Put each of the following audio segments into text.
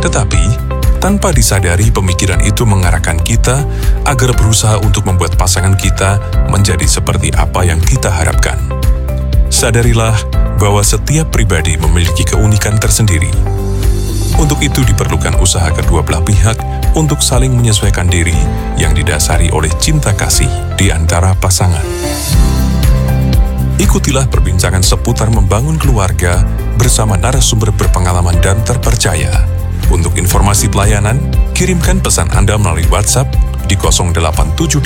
Tetapi, tanpa disadari pemikiran itu mengarahkan kita agar berusaha untuk membuat pasangan kita menjadi seperti apa yang kita harapkan. Sadarilah bahwa setiap pribadi memiliki keunikan tersendiri. Untuk itu diperlukan usaha kedua belah pihak untuk saling menyesuaikan diri yang didasari oleh cinta kasih di antara pasangan. Ikutilah perbincangan seputar membangun keluarga bersama narasumber berpengalaman dan terpercaya. Untuk informasi pelayanan, kirimkan pesan Anda melalui WhatsApp di 0878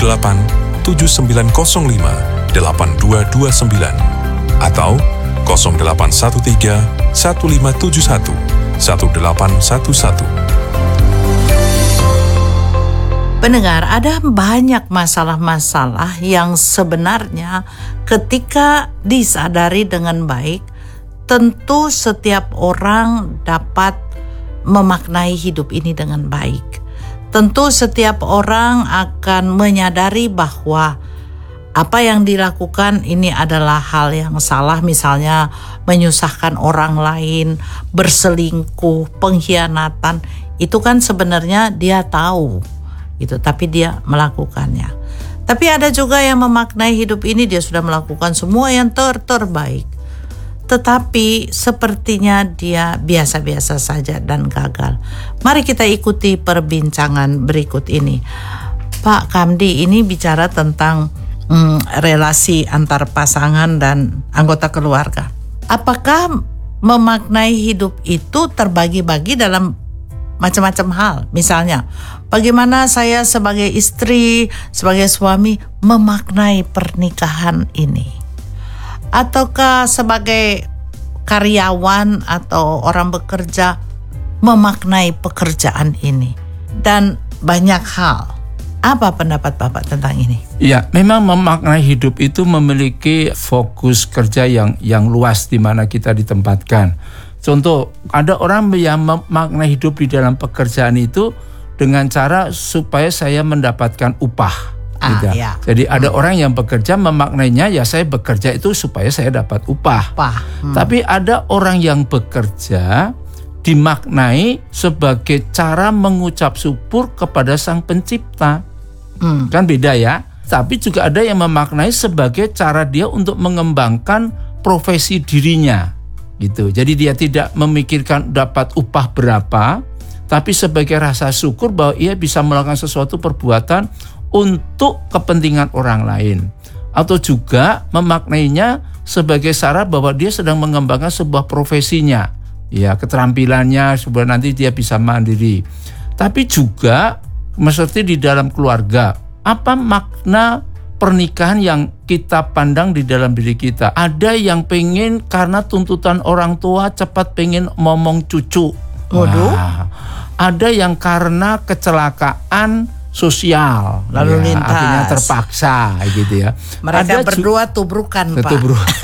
7905 8229 atau 0813 1571 1811. Pendengar, ada banyak masalah-masalah yang sebenarnya ketika disadari dengan baik, tentu setiap orang dapat memaknai hidup ini dengan baik. Tentu setiap orang akan menyadari bahwa apa yang dilakukan ini adalah hal yang salah, misalnya menyusahkan orang lain, berselingkuh, pengkhianatan. Itu kan sebenarnya dia tahu itu, tapi dia melakukannya. Tapi ada juga yang memaknai hidup ini dia sudah melakukan semua yang terbaik, tetapi sepertinya dia biasa-biasa saja dan gagal. Mari kita ikuti perbincangan berikut ini. Pak Kamdi, ini bicara tentang relasi antar pasangan dan anggota keluarga. Apakah memaknai hidup itu terbagi-bagi dalam macam-macam hal? Misalnya, bagaimana saya sebagai istri, sebagai suami memaknai pernikahan ini? Ataukah sebagai karyawan atau orang bekerja memaknai pekerjaan ini? Dan banyak hal. Apa pendapat Bapak tentang ini? Ya, memang memaknai hidup itu memiliki fokus kerja yang luas di mana kita ditempatkan. Contoh, ada orang yang memaknai hidup di dalam pekerjaan itu dengan cara supaya saya mendapatkan upah. Gitu. Ya. Jadi ada orang yang bekerja memaknainya, ya saya bekerja itu supaya saya dapat upah. Tapi ada orang yang bekerja dimaknai sebagai cara mengucap syukur kepada Sang Pencipta. Kan beda ya. Tapi juga ada yang memaknai sebagai cara dia untuk mengembangkan profesi dirinya. Gitu. Jadi dia tidak memikirkan dapat upah berapa, tapi sebagai rasa syukur bahwa ia bisa melakukan sesuatu perbuatan untuk kepentingan orang lain. Atau juga memaknainya sebagai syarat bahwa dia sedang mengembangkan sebuah profesinya. Ya, keterampilannya supaya nanti dia bisa mandiri. Tapi juga mesti di dalam keluarga, apa makna pernikahan yang kita pandang di dalam diri kita? Ada yang pengen karena tuntutan orang tua cepat pengen momong cucu. Ada yang karena kecelakaan sosial lalu lintas, akhirnya terpaksa gitu ya. Mereka berdua tubrukan, Pak.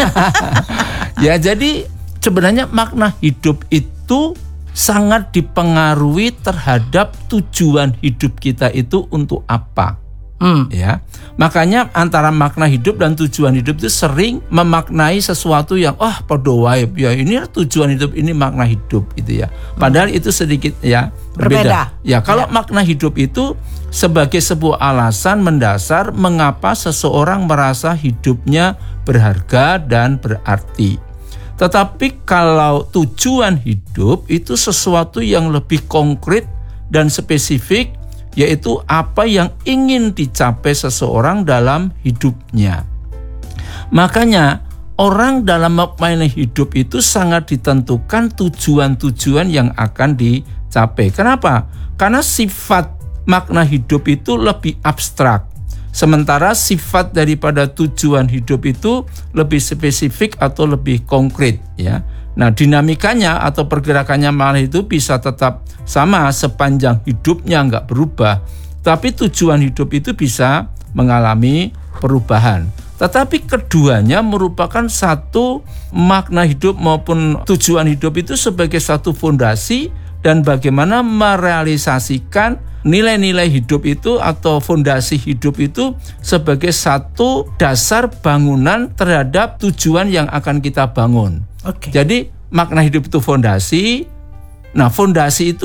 Ya, jadi sebenarnya makna hidup itu sangat dipengaruhi terhadap tujuan hidup kita itu untuk apa. Ya, makanya antara makna hidup dan tujuan hidup itu sering memaknai sesuatu yang podo wae ya, ini tujuan hidup, ini makna hidup gitu ya. Padahal itu sedikit ya berbeda. Ya, kalau makna hidup itu sebagai sebuah alasan mendasar mengapa seseorang merasa hidupnya berharga dan berarti. Tetapi kalau tujuan hidup itu sesuatu yang lebih konkret dan spesifik, yaitu apa yang ingin dicapai seseorang dalam hidupnya. Makanya orang dalam memaknai hidup itu sangat ditentukan tujuan-tujuan yang akan dicapai. Kenapa? Karena sifat makna hidup itu lebih abstrak. Sementara sifat daripada tujuan hidup itu lebih spesifik atau lebih konkret ya. Nah, dinamikanya atau pergerakannya malah itu bisa tetap sama sepanjang hidupnya nggak berubah. Tapi tujuan hidup itu bisa mengalami perubahan. Tetapi keduanya merupakan satu makna hidup maupun tujuan hidup itu sebagai satu fondasi dan bagaimana merealisasikan nilai-nilai hidup itu atau fondasi hidup itu sebagai satu dasar bangunan terhadap tujuan yang akan kita bangun. Jadi makna hidup itu fondasi. Nah, fondasi itu